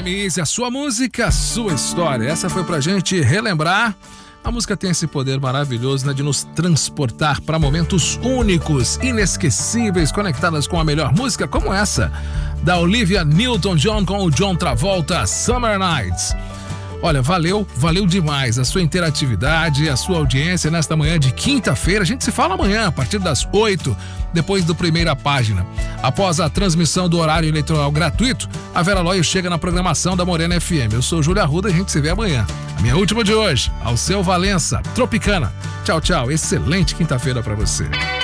FM Easy, a sua música, a sua história. Essa foi pra gente relembrar. A música tem esse poder maravilhoso, né, de nos transportar para momentos únicos, inesquecíveis, conectadas com a melhor música, como essa, da Olivia Newton-John com o John Travolta, Summer Nights. Olha, valeu demais a sua interatividade, a sua audiência nesta manhã de quinta-feira. A gente se fala amanhã, a partir das 8, depois do Primeira Página. Após a transmissão do horário eleitoral gratuito, a Vera Lóio chega na programação da Morena FM. Eu sou Júlia Arruda e a gente se vê amanhã. A minha última de hoje, Alceu Valença, Tropicana. Tchau, tchau. Excelente quinta-feira para você.